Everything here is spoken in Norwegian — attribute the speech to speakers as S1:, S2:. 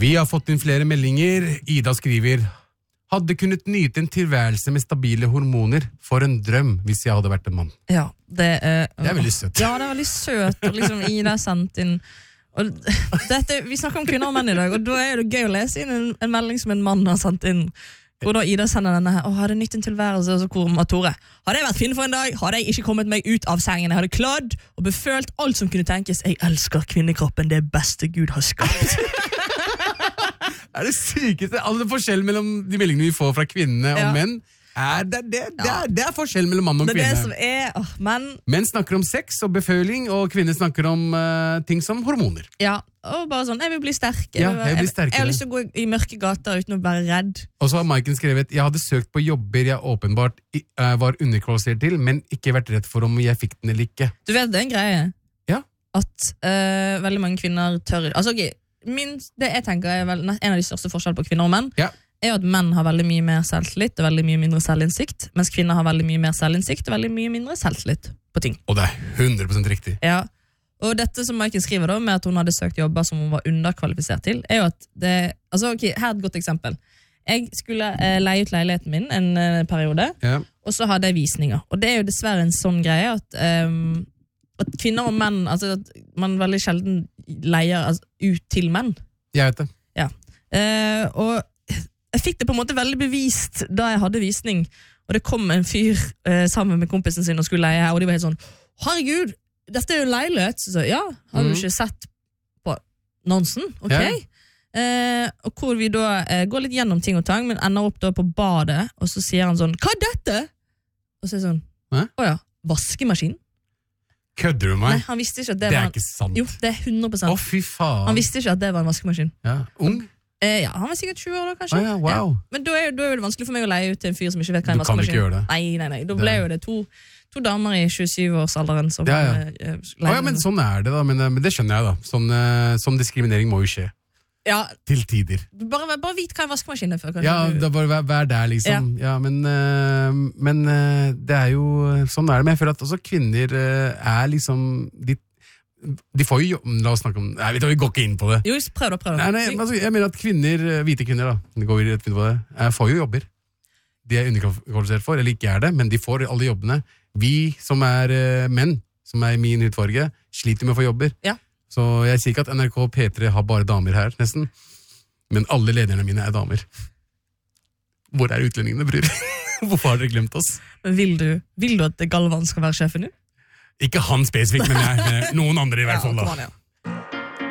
S1: Vi har fått inn flere meldinger. Ida skriver: hadde kunnet nyte en tilværelse med stabile hormoner. For en drøm hvis jeg hadde vært en mann.
S2: Ja, det er
S1: veldig søtt.
S2: Ja, det er veldig søt. Og liksom Ida sendt inn og vi snakker om kvinner og menn i dag, og da er det gøy å lese inn en melding som en mann har sendt inn. Og da Ida sender denne her: hadde nytt en tilværelse. Og så kommer Tore: hadde jeg vært kvinne for en dag, hadde jeg ikke kommet meg ut av sengen. Jeg hadde kladd og befølt alt som kunne tenkes. Jeg elsker kvinnekroppen, det beste Gud har skapt.
S1: Er det sykeste? Altså, forskjellen mellom de meldingene vi får fra kvinnene og menn det er forskjell mellom mann og kvinne.
S2: Det som er,
S1: menn snakker om sex og beføling, og kvinner snakker om ting som hormoner.
S2: Ja, og bare sånn, jeg vil bli sterk.
S1: Jeg har
S2: lyst til å gå i mørke gater uten å være redd.
S1: Og så har Maiken skrevet: jeg hadde søkt på jobber jeg åpenbart var underkvalifisert til, men ikke vært redd for om jeg fikk den eller ikke.
S2: Du vet, det er en greie.
S1: Ja.
S2: At veldig mange kvinner tør. Altså, det jeg tenker er vel en av de største forskjellene på kvinner og menn.
S1: Ja.
S2: Er at menn har veldig mye mer selvtillit og veldig mye mindre selvinnsikt, mens kvinner har veldig mye mer selvinnsikt og veldig mye mindre selvtillit på ting.
S1: Og det er 100% riktig.
S2: Ja, og dette som Maiken skriver da, med at hun hadde søkt jobber som hun var underkvalifisert til, er jo at det, altså her er et godt eksempel. Jeg skulle leie ut leiligheten min en periode, og så hadde jeg visninger. Og det er jo dessverre en sånn greie at kvinner og menn, altså at man veldig sjelden leier ut til menn.
S1: Jeg vet det.
S2: Ja, og jeg fikk det på en måte veldig bevist da jeg hadde visning, og det kom en fyr sammen med kompisen sin og skulle leie her, og de var helt sånn: herregud, dette er jo en leilighet. Så ja, har du ikke sett på Nonsen? Ok. Og hvor vi da går litt gjennom ting og tang, men ender opp da på badet, og så sier han sånn: hva er dette? Og så er det sånn: åja, vaskemaskin?
S1: Kødder du meg?
S2: Nei, han visste ikke at det
S1: var...
S2: Det er
S1: ikke sant.
S2: Jo, det er 100%.
S1: Å, fy faen.
S2: Han visste ikke at det var en vaskemaskin.
S1: Ja, ung?
S2: Ja, han var sikkert 20 år da, kanskje.
S1: Ja, wow.
S2: Men da er det vanskelig for meg å leie ut til en fyr som ikke vet hva en
S1: vaskemaskin. Du kan ikke gjøre det.
S2: Nei. Da ble jo det to damer i 27-årsalderen som
S1: men sånn er det da, men det skjønner jeg da. Sånn diskriminering må jo skje.
S2: Ja.
S1: Til tider.
S2: Bare vit hva en vaskemaskin er for.
S1: Ja, da bare vær der liksom. Ja, men det er jo, sånn er det, men jeg føler at også kvinner er liksom de får jo, la oss snakke om, nei, vi går ikke inn på det.
S2: Jo, prøv da.
S1: Nei, altså, jeg mener at hvite kvinner da, det går rett inn på det, får jo jobber. De er underkvalifisert for, eller ikke er det, men de får alle jobbene. Vi som er menn, som er i min hudfarge, sliter med å få jobber.
S2: Ja.
S1: Så jeg sier ikke at NRK og P3 har bare damer her, nesten. Men alle lederne mine er damer. Hvor er utlendingene, bror? Hvorfor har dere glemt oss?
S2: Men vil du at Galvan skal være sjefen nå?
S1: Ikke han spesifikt, men noen andre i hvert fall da.